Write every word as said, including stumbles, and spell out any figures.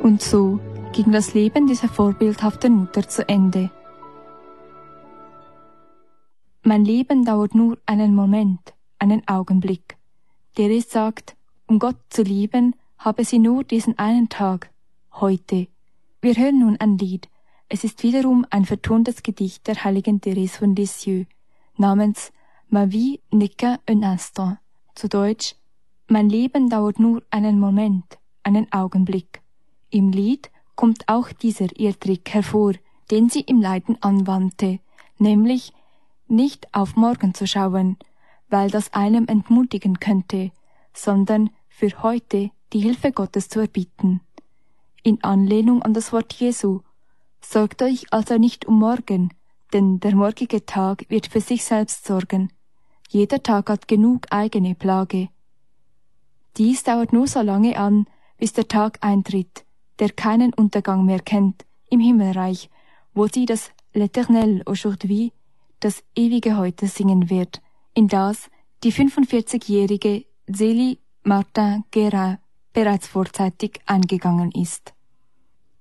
Und so ging das Leben dieser vorbildhaften Mutter zu Ende. Mein Leben dauert nur einen Moment, einen Augenblick. Therese sagt, um Gott zu lieben, habe sie nur diesen einen Tag, heute. Wir hören nun ein Lied. Es ist wiederum ein vertontes Gedicht der heiligen Therese von Lisieux, namens Ma vie n'est qu'un instant. Zu Deutsch, mein Leben dauert nur einen Moment, einen Augenblick. Im Lied kommt auch dieser ihr Trick hervor, den sie im Leiden anwandte, nämlich nicht auf morgen zu schauen, weil das einem entmutigen könnte, sondern für heute die Hilfe Gottes zu erbitten. In Anlehnung an das Wort Jesu, sorgt euch also nicht um morgen, denn der morgige Tag wird für sich selbst sorgen. Jeder Tag hat genug eigene Plage. Dies dauert nur so lange an, bis der Tag eintritt, der keinen Untergang mehr kennt, im Himmelreich, wo sie das L'Éternel aujourd'hui, das ewige Heute singen wird, in das die fünfundvierzigjährige Zélie Martin Guérin bereits vorzeitig eingegangen ist.